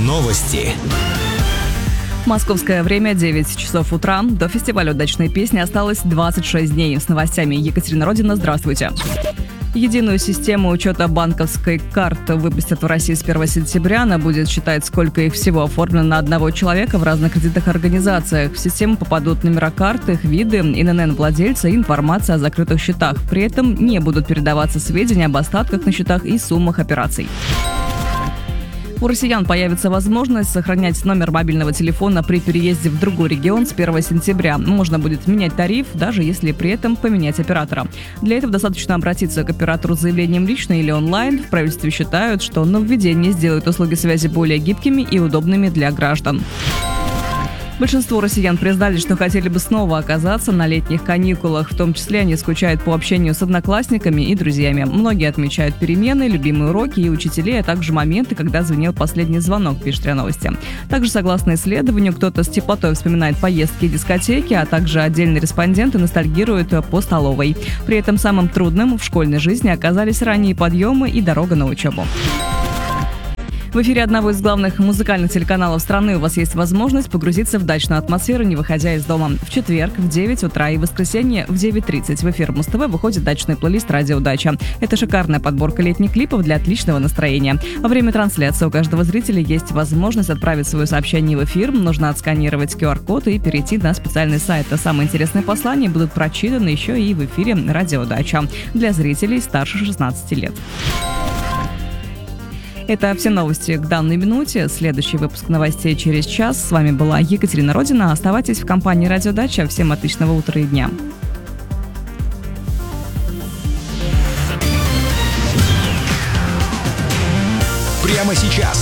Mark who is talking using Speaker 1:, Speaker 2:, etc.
Speaker 1: Новости.
Speaker 2: Московское время 9 часов утра. До фестиваля удачной песни осталось 26 дней. С новостями Екатерина Родина. Здравствуйте. Единую систему учета банковской карты выпустят в России с 1 сентября. Она будет считать, сколько их всего оформлено на одного человека в разных кредитных организациях. В систему попадут номера карты, их виды, ИНН владельца и информация о закрытых счетах. При этом не будут передаваться сведения об остатках на счетах и суммах операций. У россиян появится возможность сохранять номер мобильного телефона при переезде в другой регион с 1 сентября. Можно будет менять тариф, даже если при этом поменять оператора. Для этого достаточно обратиться к оператору с заявлением лично или онлайн. В правительстве считают, что нововведение сделает услуги связи более гибкими и удобными для граждан. Большинство россиян признались, что хотели бы снова оказаться на летних каникулах. В том числе они скучают по общению с одноклассниками и друзьями. Многие отмечают перемены, любимые уроки и учителей, а также моменты, когда звенел последний звонок, пишет РИА Новости. Также, согласно исследованию, кто-то с теплотой вспоминает поездки и дискотеки, а также отдельные респонденты ностальгируют по столовой. При этом самым трудным в школьной жизни оказались ранние подъемы и дорога на учебу. В эфире одного из главных музыкальных телеканалов страны у вас есть возможность погрузиться в дачную атмосферу, не выходя из дома. В четверг в 9 утра и в воскресенье в 9:30 в эфир Муз-ТВ выходит дачный плейлист «Радио Дача». Это шикарная подборка летних клипов для отличного настроения. Во время трансляции у каждого зрителя есть возможность отправить свое сообщение в эфир. Нужно отсканировать QR-код и перейти на специальный сайт. А самые интересные послания будут прочитаны еще и в эфире «Радио Дача» для зрителей старше 16 лет. Это все новости к данной минуте. Следующий выпуск новостей через час. С вами была Екатерина Родина. Оставайтесь в компании «Радио Дача». Всем отличного утра и дня.
Speaker 1: Прямо сейчас